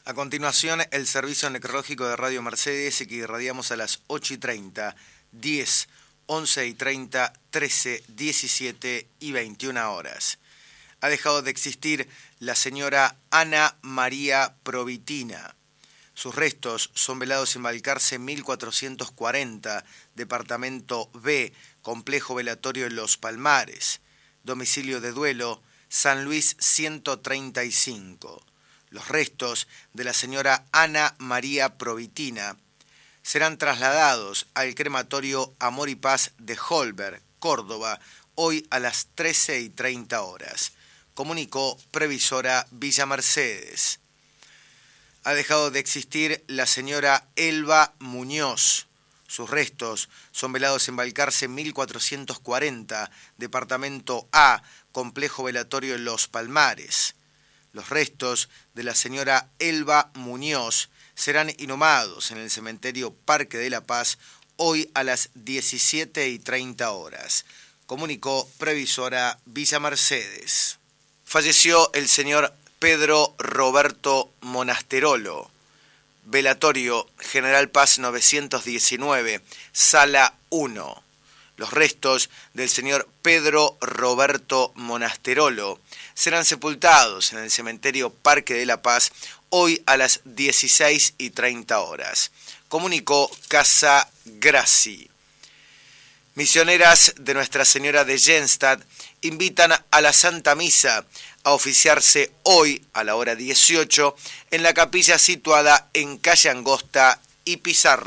A continuación, el servicio necrológico de Radio Mercedes, que irradiamos a las 8:30, 10, 11:30, 13, 17 y 21 horas. Ha dejado de existir la señora Ana María Provitina. Sus restos son velados en Balcarce 1440, departamento B, complejo velatorio en Los Palmares. Domicilio de duelo, San Luis 135. Los restos de la señora Ana María Provitina serán trasladados al crematorio Amor y Paz de Holberg, Córdoba, hoy a las 13:30 horas. Comunicó Previsora Villa Mercedes. Ha dejado de existir la señora Elba Muñoz. Sus restos son velados en Balcarce 1440, departamento A, complejo velatorio en Los Palmares. Los restos de la señora Elba Muñoz serán inhumados en el cementerio Parque de la Paz hoy a las 17:30 horas. Comunicó Previsora Villa Mercedes. Falleció el señor Pedro Roberto Monasterolo. Velatorio General Paz 919, Sala 1. Los restos del señor Pedro Roberto Monasterolo serán sepultados en el cementerio Parque de la Paz hoy a las 16:30 horas. Comunicó Casa Graci. Misioneras de Nuestra Señora de Jenstad invitan a la Santa Misa a oficiarse hoy a la hora 18 en la capilla situada en calle Angosta y Pizarro.